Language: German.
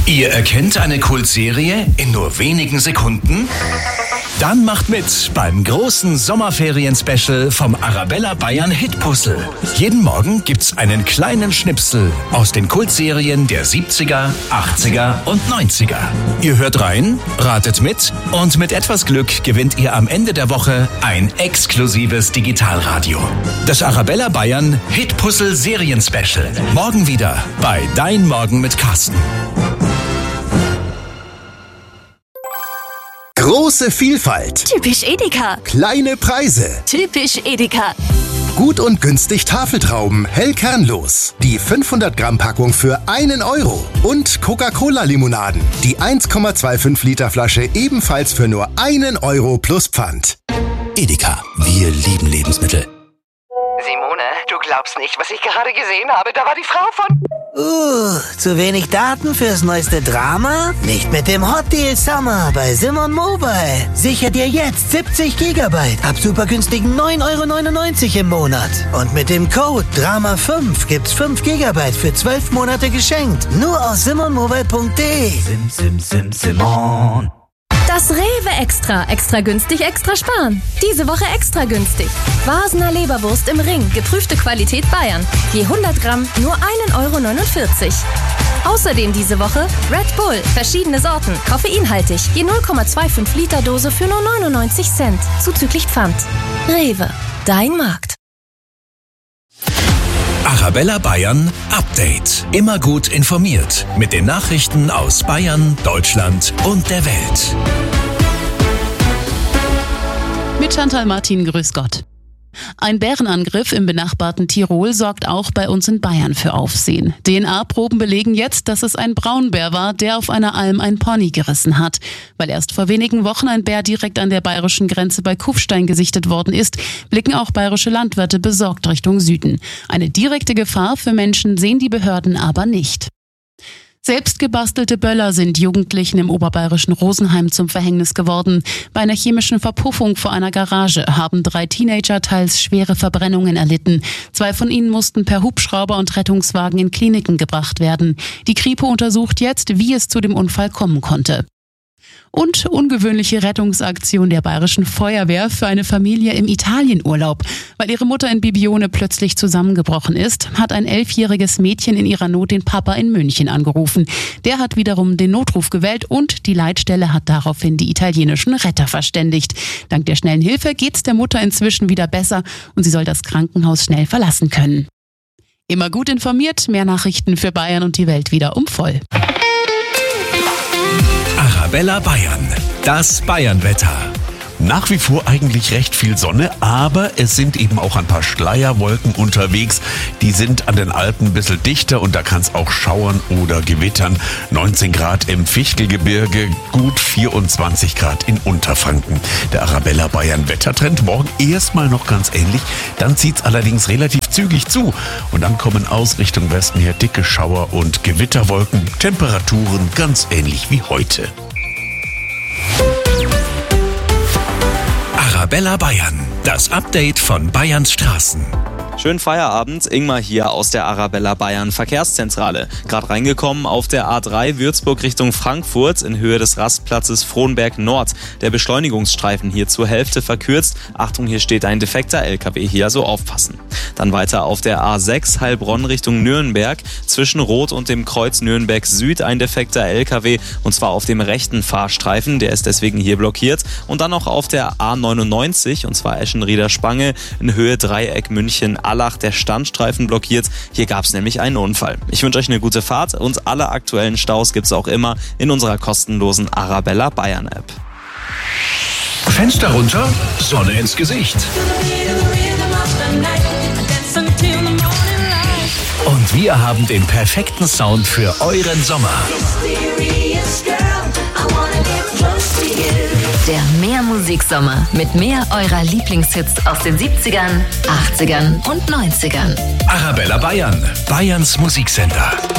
Ihr erkennt eine Kultserie in nur wenigen Sekunden? Dann macht mit beim großen Sommerferien-Special vom Arabella Bayern Hitpuzzle. Jeden Morgen gibt's einen kleinen Schnipsel aus den Kultserien der 70er, 80er und 90er. Ihr hört rein, ratet mit und mit etwas Glück gewinnt ihr am Ende der Woche ein exklusives Digitalradio. Das Arabella Bayern Hitpuzzle Serien-Special. Morgen wieder bei Dein Morgen mit Carsten. Große Vielfalt. Typisch Edeka. Kleine Preise. Typisch Edeka. Gut und günstig Tafeltrauben, hell kernlos. Die 500 Gramm Packung für 1 Euro. Und Coca-Cola-Limonaden. Die 1,25 Liter Flasche ebenfalls für nur 1 Euro plus Pfand. Edeka, wir lieben Lebensmittel. Simone, du glaubst nicht, was ich gerade gesehen habe. Da war die Frau von... Zu wenig Daten fürs neueste Drama? Nicht mit dem Hot Deal Summer bei Simon Mobile. Sicher dir jetzt 70 Gigabyte ab super günstigen 9,99 € im Monat. Und mit dem Code DRAMA5 gibt's 5 Gigabyte für 12 Monate geschenkt. Nur aus simonmobile.de. Simon. Das Rewe Extra. Extra günstig, extra sparen. Diese Woche extra günstig. Wasener Leberwurst im Ring. Geprüfte Qualität Bayern. Je 100 Gramm nur 1,49 €. Außerdem diese Woche Red Bull. Verschiedene Sorten. Koffeinhaltig. Je 0,25 Liter Dose für nur 99 Cent. Zuzüglich Pfand. Rewe. Dein Markt. Arabella Bayern Update. Immer gut informiert mit den Nachrichten aus Bayern, Deutschland und der Welt. Mit Chantal Martin, grüß Gott. Ein Bärenangriff im benachbarten Tirol sorgt auch bei uns in Bayern für Aufsehen. DNA-Proben belegen jetzt, dass es ein Braunbär war, der auf einer Alm ein Pony gerissen hat. Weil erst vor wenigen Wochen ein Bär direkt an der bayerischen Grenze bei Kufstein gesichtet worden ist, blicken auch bayerische Landwirte besorgt Richtung Süden. Eine direkte Gefahr für Menschen sehen die Behörden aber nicht. Selbstgebastelte Böller sind Jugendlichen im oberbayerischen Rosenheim zum Verhängnis geworden. Bei einer chemischen Verpuffung vor einer Garage haben 3 Teenager teils schwere Verbrennungen erlitten. 2 von ihnen mussten per Hubschrauber und Rettungswagen in Kliniken gebracht werden. Die Kripo untersucht jetzt, wie es zu dem Unfall kommen konnte. Und ungewöhnliche Rettungsaktion der bayerischen Feuerwehr für eine Familie im Italienurlaub. Weil ihre Mutter in Bibione plötzlich zusammengebrochen ist, hat ein 11-jähriges Mädchen in ihrer Not den Papa in München angerufen. Der hat wiederum den Notruf gewählt und die Leitstelle hat daraufhin die italienischen Retter verständigt. Dank der schnellen Hilfe geht's der Mutter inzwischen wieder besser und sie soll das Krankenhaus schnell verlassen können. Immer gut informiert, mehr Nachrichten für Bayern und die Welt wieder um voll. Arabella Bayern, das Bayernwetter. Nach wie vor eigentlich recht viel Sonne, aber es sind eben auch ein paar Schleierwolken unterwegs. Die sind an den Alpen ein bisschen dichter und da kann es auch schauern oder gewittern. 19 Grad im Fichtelgebirge, gut 24 Grad in Unterfranken. Der Arabella Bayern Wettertrend morgen erstmal noch ganz ähnlich, dann zieht es allerdings relativ zügig zu. Und dann kommen aus Richtung Westen her dicke Schauer und Gewitterwolken, Temperaturen ganz ähnlich wie heute. Arabella Bayern, das Update von Bayerns Straßen. Schönen Feierabend, Ingmar hier aus der Arabella Bayern Verkehrszentrale. Gerade reingekommen auf der A3 Würzburg Richtung Frankfurt in Höhe des Rastplatzes Frohnberg Nord. Der Beschleunigungsstreifen hier zur Hälfte verkürzt. Achtung, hier steht ein defekter LKW, hier also aufpassen. Dann weiter auf der A6 Heilbronn Richtung Nürnberg. Zwischen Rot und dem Kreuz Nürnberg Süd ein defekter LKW und zwar auf dem rechten Fahrstreifen. Der ist deswegen hier blockiert. Und dann noch auf der A99 und zwar Eschenrieder Spange in Höhe Dreieck München Allach, der Standstreifen blockiert. Hier gab es nämlich einen Unfall. Ich wünsche euch eine gute Fahrt und alle aktuellen Staus gibt es auch immer in unserer kostenlosen Arabella Bayern App. Fenster runter, Sonne ins Gesicht. Und wir haben den perfekten Sound für euren Sommer. Der Mehr-Musik-Sommer mit mehr eurer Lieblingshits aus den 70ern, 80ern und 90ern. Arabella Bayern, Bayerns Musiksender.